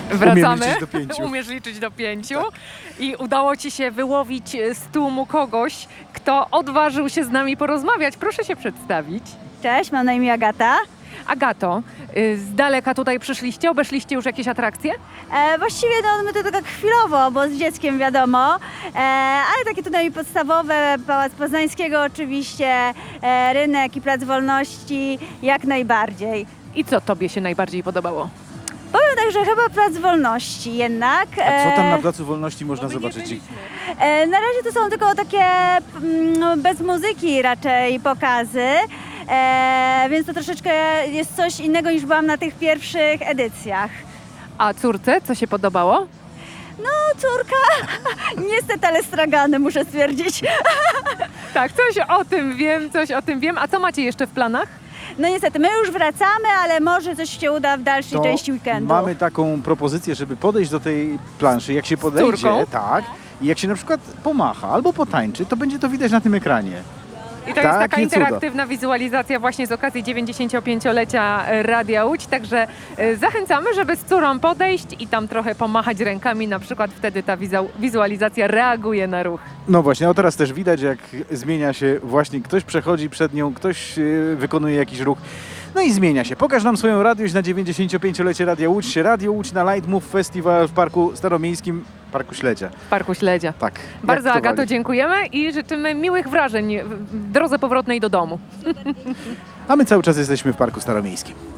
Wracamy. Umiem liczyć do 5. Umiesz liczyć do 5. I udało ci się wyłowić z tłumu kogoś, kto odważył się z nami porozmawiać. Proszę się przedstawić. Cześć, mam na imię Agata. Agato, z daleka tutaj przyszliście? Obeszliście już jakieś atrakcje? Właściwie no, my to tak chwilowo, bo z dzieckiem wiadomo, ale takie tutaj podstawowe, Pałac Poznańskiego oczywiście, rynek i Plac Wolności jak najbardziej. I co tobie się najbardziej podobało? Powiem tak, że chyba Plac Wolności jednak. A co tam na Placu Wolności można zobaczyć? Na razie to są tylko takie bez muzyki raczej pokazy, więc to troszeczkę jest coś innego niż byłam na tych pierwszych edycjach. A córce co się podobało? No córka, niestety ale stragany muszę stwierdzić. Tak, coś o tym wiem. A co macie jeszcze w planach? No niestety, my już wracamy, ale może coś się uda w dalszej To części weekendu. mamy taką propozycję, żeby podejść do tej planszy. Jak się podejdzie, córką? tak, i jak się na przykład pomacha albo potańczy, to będzie to widać na tym ekranie. I to jest taka Takie cuda. interaktywna wizualizacja właśnie z okazji 95-lecia Radia Łódź, także zachęcamy, żeby z córą podejść i tam trochę pomachać rękami, na przykład wtedy ta wizualizacja reaguje na ruch. No właśnie, no teraz też widać, jak zmienia się właśnie, ktoś przechodzi przed nią, ktoś wykonuje jakiś ruch. No i zmienia się. Pokaż nam swoją radiość na 95-lecie Radia Łódź. Radio Łódź na Light Move Festival w Parku Staromiejskim, Parku Śledzia. W Parku Śledzia. Tak. Bardzo jak to Agato wali. dziękujemy i życzymy miłych wrażeń w drodze powrotnej do domu. A my cały czas jesteśmy w Parku Staromiejskim.